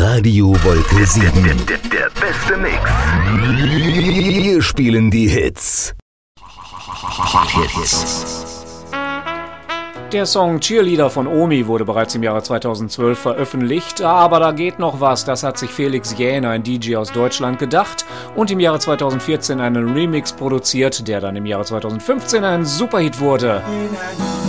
Radio Wolke 7. Der beste Mix. Wir spielen die Hits. Der Song Cheerleader von Omi wurde bereits im Jahre 2012 veröffentlicht, aber da geht noch was, das hat sich Felix Jähner, ein DJ aus Deutschland, gedacht und im Jahre 2014 einen Remix produziert, der dann im Jahre 2015 ein Superhit wurde.